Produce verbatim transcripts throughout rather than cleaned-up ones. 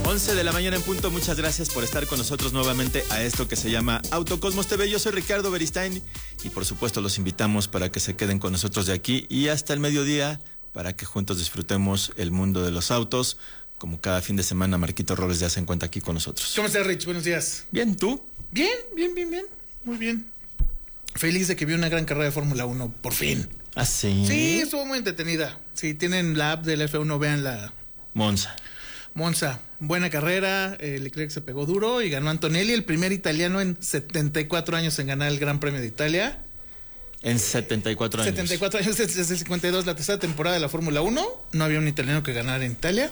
once de la mañana en punto, muchas gracias por estar con nosotros nuevamente a esto que se llama Autocosmos T V. Yo soy Ricardo Beristain y por supuesto los invitamos para que se queden con nosotros de aquí y hasta el mediodía para que juntos disfrutemos el mundo de los autos. Como cada fin de semana, Marquito Robles ya se encuentra aquí con nosotros. ¿Cómo estás, Rich? Buenos días. Bien, ¿tú? Bien, bien, bien, bien. Muy bien. Feliz de que vi una gran carrera de Fórmula uno, por fin. ¿Ah, sí? Sí, estuvo muy entretenida. Si tienen la app del F uno, vean la Monza. Monza, buena carrera, eh, Leclerc se pegó duro y ganó Antonelli, el primer italiano en setenta y cuatro años en ganar el Gran Premio de Italia. En setenta y cuatro años. setenta y cuatro años, desde el cincuenta y dos, la tercera temporada de la Fórmula uno. No había un italiano que ganara en Italia.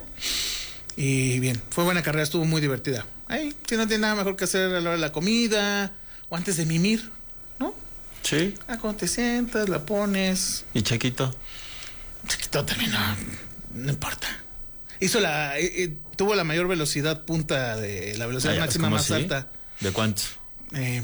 Y bien, fue buena carrera, estuvo muy divertida. Ahí, si no tiene nada mejor que hacer a la hora de la comida o antes de mimir, ¿no? Sí. Ah, cuando te sientas, la pones. ¿Y Chaquito? Chaquito también no, no importa. Hizo la, eh, eh, tuvo la mayor velocidad punta de la velocidad Ay, máxima más sí? alta. ¿De cuánto? Eh,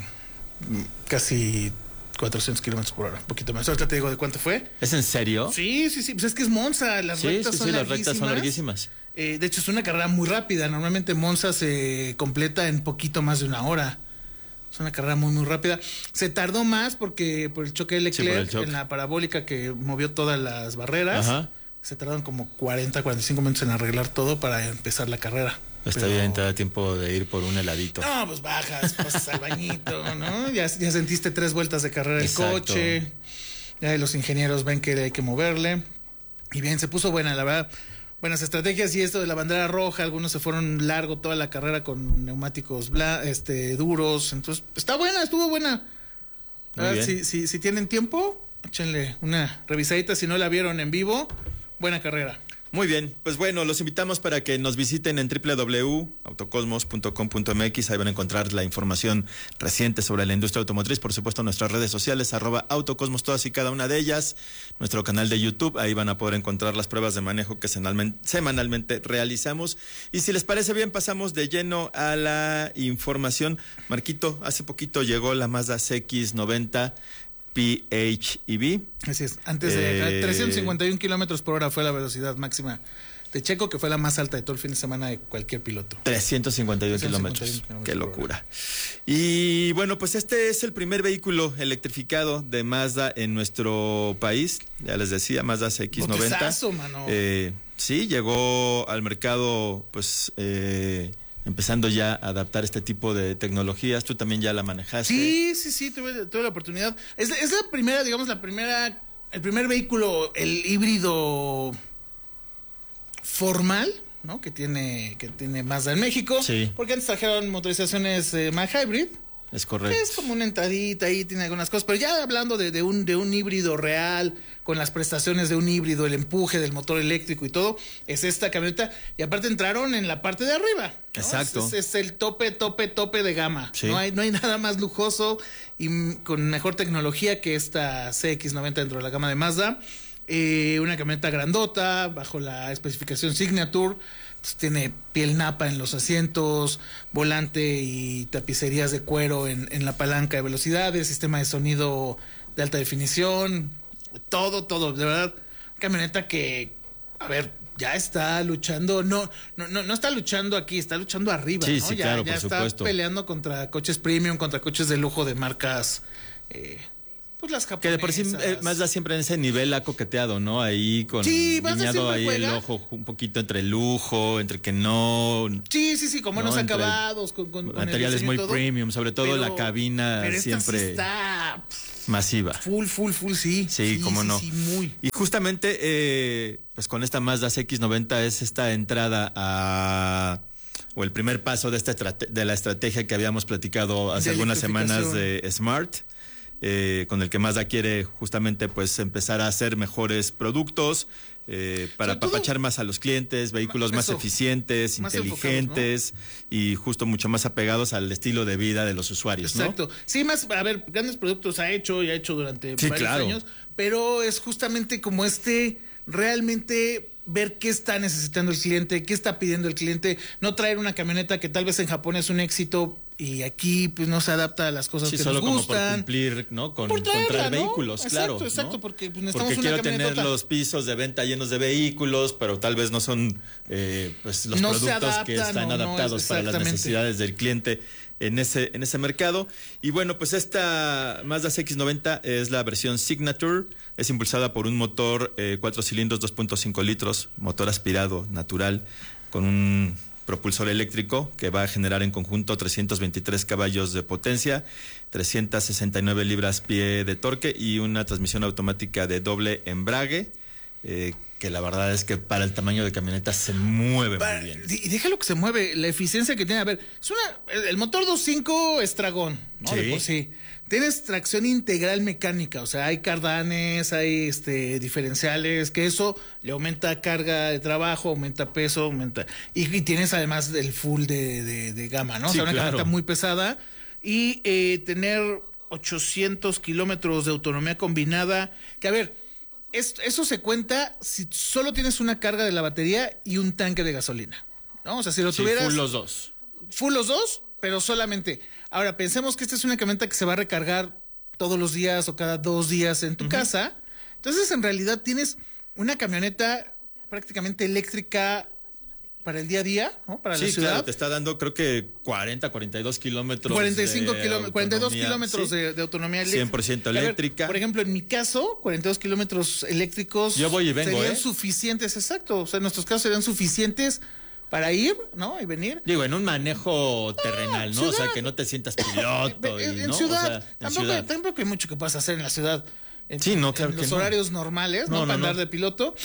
casi cuatrocientos kilómetros por hora, un poquito más. Ahorita te digo de cuánto fue. ¿Es en serio? Sí, sí, sí, pues es que es Monza, las Sí, rectas sí, son sí, las larguísimas. rectas son larguísimas. Eh, de hecho, es una carrera muy rápida. Normalmente Monza se completa en poquito más de una hora. Es una carrera muy, muy rápida. Se tardó más porque por el choque de Sí, por el Leclerc choque. en la parabólica que movió todas las barreras. Ajá. Se tardaron como cuarenta, cuarenta y cinco minutos en arreglar todo para empezar la carrera. Está Pero... bien, te da tiempo de ir por un heladito. No, pues bajas, pasas al bañito, ¿no? Ya, ya sentiste tres vueltas de carrera el Exacto. coche. Ya los ingenieros ven que hay que moverle. Y bien, se puso buena, la verdad. Buenas estrategias y esto de la bandera roja, algunos se fueron largo toda la carrera con neumáticos bla, este, duros. Entonces, está buena, estuvo buena. A ver, si, si, si tienen tiempo, échenle una revisadita. Si no la vieron en vivo, buena carrera. Muy bien, pues bueno, los invitamos para que nos visiten en doble u doble u doble u punto autocosmos punto com punto m x. Ahí van a encontrar la información reciente sobre la industria automotriz. Por supuesto, nuestras redes sociales, arroba autocosmos, todas y cada una de ellas. Nuestro canal de YouTube, ahí van a poder encontrar las pruebas de manejo que semanalmente, semanalmente realizamos. Y si les parece bien, pasamos de lleno a la información. Marquito, hace poquito llegó la Mazda C X noventa P H E V. Así es, antes de Eh, trescientos cincuenta y un kilómetros por hora fue la velocidad máxima de Checo, que fue la más alta de todo el fin de semana de cualquier piloto. trescientos cincuenta y uno kilómetros. Qué locura. Y bueno, pues este es el primer vehículo electrificado de Mazda en nuestro país. Ya les decía, Mazda C X noventa. Botezazo, mano. Eh, sí, llegó al mercado, pues, eh, empezando ya a adaptar este tipo de tecnologías. Tú también ya la manejaste. Sí, sí, sí, tuve, tuve la oportunidad. Es, es la primera, digamos, la primera, el primer vehículo, el híbrido formal, ¿no? Que tiene, que tiene Mazda en México. Sí. Porque antes trajeron motorizaciones eh, más hybrid. Es correcto. Es como una entradita ahí, tiene algunas cosas, pero ya hablando de, de un de un híbrido real, con las prestaciones de un híbrido, el empuje del motor eléctrico y todo, es esta camioneta. Y aparte entraron en la parte de arriba, ¿no? Exacto. Es, es, es el tope, tope, tope de gama. Sí. No hay, no hay nada más lujoso y m- con mejor tecnología que esta C X noventa dentro de la gama de Mazda. Eh, una camioneta grandota, bajo la especificación Signature. Pues tiene piel napa en los asientos, volante y tapicerías de cuero en, en la palanca de velocidades, sistema de sonido de alta definición, todo, todo, de verdad, camioneta que, a ver, ya está luchando, no, no, no, no está luchando aquí, está luchando arriba, Sí, ¿no? sí, ya, claro, ya por está supuesto. peleando contra coches premium, contra coches de lujo de marcas, eh, pues las Que japonesas. de por sí eh, Mazda siempre en ese nivel ha coqueteado, ¿no? Ahí con Sí, Mazda guiñado siempre ahí juega. el ojo un poquito entre el lujo, entre que no, Sí, sí, sí, con buenos No, entre acabados, con, con, con el materiales diseño muy y todo, premium, sobre todo pero- la cabina pero esta siempre sí está pff, masiva. full, full, full, sí. Sí, cómo sí, no. Sí, muy. Y justamente, eh, pues con esta Mazda C X noventa es esta entrada a, o el primer paso de esta estrate- de la estrategia que habíamos platicado hace De algunas semanas electrificación. de Smart, eh, con el que Mazda quiere justamente pues empezar a hacer mejores productos, eh, para Sobre todo- apapachar más a los clientes, vehículos más Eso. eficientes, Más inteligentes y justo mucho más apegados al estilo de vida de los usuarios, ¿no? Exacto. Sí, más, a ver, grandes productos ha hecho y ha hecho durante Sí, varios claro. años, pero es justamente como este, realmente ver qué está necesitando el cliente, qué está pidiendo el cliente, no traer una camioneta que tal vez en Japón es un éxito y aquí pues no se adapta a las cosas sí, que solo nos como gustan. por cumplir, ¿no? Con, Por traerla, con traer ¿no? vehículos, Exacto, claro. exacto, ¿no? porque pues, necesitamos porque una quiero tener camionetota. los pisos de venta llenos de vehículos, pero tal vez no son eh, pues los No se productos adaptan, que están no, no, adaptados para las exactamente. necesidades del cliente en ese, en ese mercado. Y bueno, pues esta Mazda C X noventa es la versión Signature, es impulsada por un motor eh, cuatro cilindros, dos punto cinco litros, motor aspirado natural, con un propulsor eléctrico que va a generar en conjunto trescientos veintitrés caballos de potencia, trescientas sesenta y nueve libras-pie de torque y una transmisión automática de doble embrague, eh, que la verdad es que para el tamaño de camioneta se mueve Para, muy bien. Y déjalo que se mueve, la eficiencia que tiene. A ver, es una, el motor dos punto cinco es dragón, ¿no? Sí. De por sí. Tienes tracción integral mecánica, o sea, hay cardanes, hay este diferenciales, que eso le aumenta carga de trabajo, aumenta peso, aumenta. Y, y tienes además el full de, de, de gama, ¿no? Sí, o sea, una claro. camioneta muy pesada. Y eh, tener ochocientos kilómetros de autonomía combinada, que a ver, es, eso se cuenta si solo tienes una carga de la batería y un tanque de gasolina, ¿no? O sea, si lo Sí, tuvieras... full los dos. Full los dos, pero solamente. Ahora, pensemos que esta es una camioneta que se va a recargar todos los días o cada dos días en tu uh-huh. casa. Entonces, en realidad, tienes una camioneta prácticamente eléctrica para el día a día, ¿no? Para sí, la ciudad. Claro, te está dando creo que cuarenta, cuarenta y dos kilómetros. cuarenta y cinco kilómetros, cuarenta y dos kilómetros sí. de, de autonomía eléctrica. cien por ciento eléctrica. Ver, por ejemplo, en mi caso, cuarenta y dos kilómetros eléctricos. Yo voy y vengo, serían ¿eh? suficientes, exacto. O sea, en nuestros casos serían suficientes para ir, ¿no? Y venir. Digo, en un manejo terrenal, ¿no? Ciudad. O sea, que no te sientas piloto. En, y, en ¿no? ciudad, O sea, en tampoco, ciudad. tampoco hay mucho que puedas hacer en la ciudad. En, sí, no, claro en que los no. horarios normales, ¿no? No, no, Para andar no. de piloto.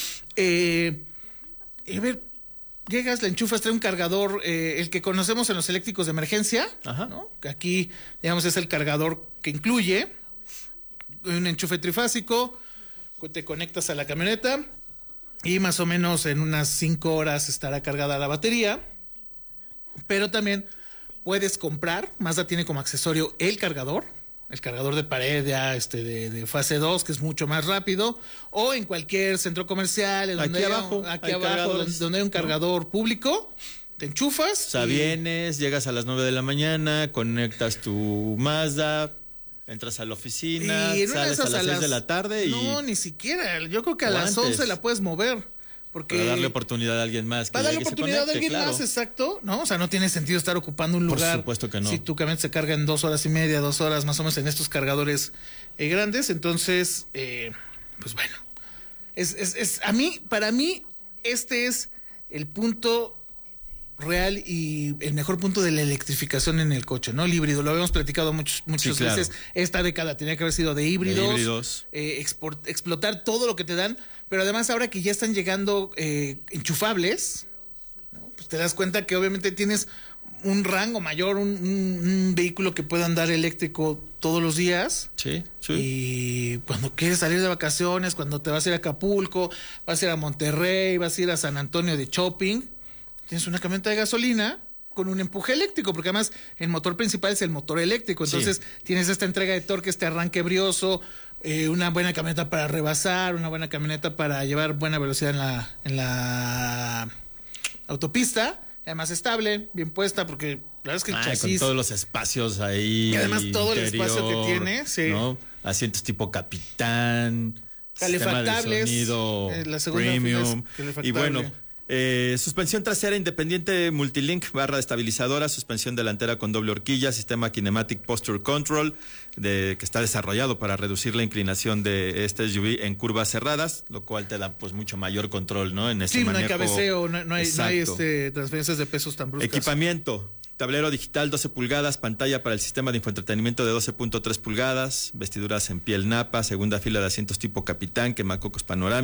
Eh, y a ver, llegas, le enchufas, trae un cargador, eh, el que conocemos en los eléctricos de emergencia, Ajá. ¿no? Que aquí, digamos, es el cargador que incluye un enchufe trifásico, te conectas a la camioneta y más o menos en unas cinco horas estará cargada la batería. Pero también puedes comprar, Mazda tiene como accesorio el cargador, el cargador de pared ya este de, de fase dos, que es mucho más rápido, o en cualquier centro comercial, en donde aquí hay, abajo, aquí hay abajo donde, donde hay un cargador ¿no? público, te enchufas. O sea, y... vienes, llegas a las nueve de la mañana, conectas tu Mazda, entras a la oficina, y sales a las a seis de la tarde y... No, ni siquiera, yo creo que a las once la puedes mover. Porque para darle oportunidad a alguien más. Que para darle llegue y se oportunidad conecte, a alguien claro. más, exacto, ¿no? O sea, no tiene sentido estar ocupando un lugar. Por supuesto que no. Si tu camioneta se carga en dos horas y media, dos horas más o menos en estos cargadores eh, grandes. Entonces, eh, pues bueno. Es, es, es, a mí, para mí, este es el punto real y el mejor punto de la electrificación en el coche, ¿no? El híbrido, lo habíamos platicado muchos, muchas sí, claro. veces. Esta década tenía que haber sido de híbridos. De híbridos. Eh, export, explotar todo lo que te dan. Pero además ahora que ya están llegando eh, enchufables, ¿no? Pues te das cuenta que obviamente tienes un rango mayor, un, un, un vehículo que pueda andar eléctrico todos los días. Sí, sí. Y cuando quieres salir de vacaciones, cuando te vas a ir a Acapulco, vas a ir a Monterrey, vas a ir a San Antonio de shopping, tienes una camioneta de gasolina con un empuje eléctrico, porque además el motor principal es el motor eléctrico. Entonces sí. tienes esta entrega de torque, este arranque brioso, eh, una buena camioneta para rebasar, una buena camioneta para llevar buena velocidad en la, en la autopista, además estable, bien puesta, porque la verdad es que el ah, chasis... con todos los espacios ahí. Y además todo interior, el espacio que tiene, sí. ¿no? Asientos tipo capitán, calefactables, sistema de sonido eh, la segunda premium. Fila y bueno... Eh, suspensión trasera independiente Multilink, barra estabilizadora, suspensión delantera con doble horquilla, sistema Kinematic Posture Control, de, que está desarrollado para reducir la inclinación de este S U V en curvas cerradas, lo cual te da pues mucho mayor control, ¿no? En este sí, manejo. no hay cabeceo, no, no hay, no hay este, transferencias de pesos tan bruscas. Equipamiento. Tablero digital doce pulgadas, pantalla para el sistema de infoentretenimiento de doce punto tres pulgadas, vestiduras en piel napa, segunda fila de asientos tipo capitán, quemacocos panorámicos.